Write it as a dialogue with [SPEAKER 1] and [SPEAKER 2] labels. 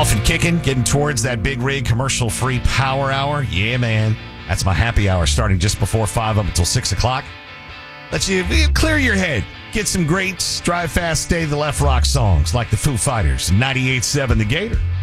[SPEAKER 1] Off and kicking, getting towards that big rig commercial-free power hour. Yeah, man. That's my happy hour starting just before 5 up until 6 o'clock. Let you clear your head. Get some great drive fast, stay the left rock songs like the Foo Fighters, 98.7 The Gator.